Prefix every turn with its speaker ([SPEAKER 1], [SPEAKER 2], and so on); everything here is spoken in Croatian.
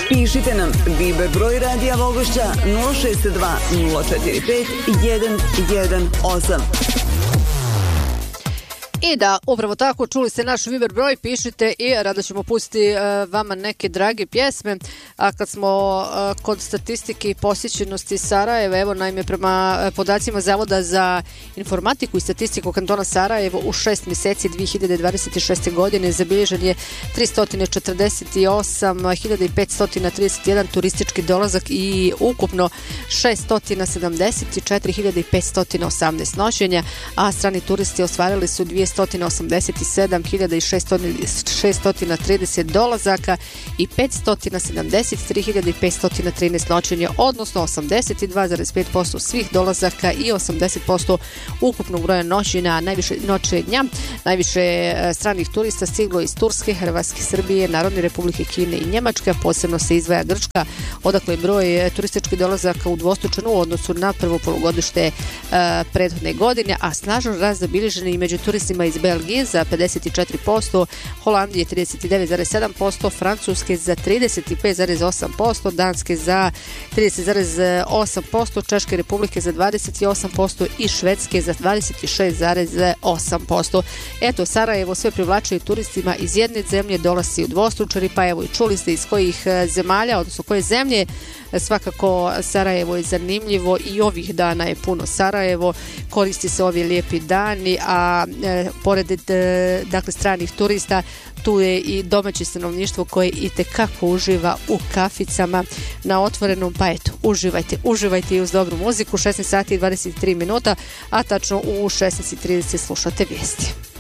[SPEAKER 1] Pišite nam Viber broj Radija Vogošća 062 045 118.
[SPEAKER 2] I da, upravo tako, čuli ste naš Viber broj, pišite i rado ćemo pustiti vama neke drage pjesme. A kad smo kod statistike i posjećenosti Sarajeva, evo naime prema podacima Zavoda za informatiku i statistiku kantona Sarajevo u 6 mjeseci 2026. godine zabilježen je 348.531 turistički dolazak i ukupno 674.518 noćenja, a strani turisti ostvarili su 287.630 dolazaka i 573.513 noćenja, odnosno 82,5% svih dolazaka i 80% ukupnog broja noćenja. Najviše stranih turista stiglo iz Turske, Hrvatske, Srbije, Narodne Republike Kine i Njemačke, posebno se izdvaja Grčka, odakle je broj turističkih dolazaka udvostručen u odnosu na prvo polugodište prethodne godine, a snažan rast zabilježen i među turistima iz Belgije za 54%, Holandije 39,7%, Francuske za 35,8%, Danske za 30,8%, Češke Republike za 28% i Švedske za 26,8%. Eto, Sarajevo sve privlači turistima iz jedne zemlje, dolazi udvostručeni, pa evo i čuli ste iz kojih zemalja, odnosno koje zemlje. Svakako Sarajevo je zanimljivo i ovih dana je puno Sarajevo, koristi se ovi lijepi dani, a pored dakle stranih turista tu je i domaće stanovništvo koje itekako uživa u kaficama na otvorenom, pa eto, uživajte i uz dobru muziku. 16 sati i 23 minuta, a tačno u 16:30 slušate vijesti.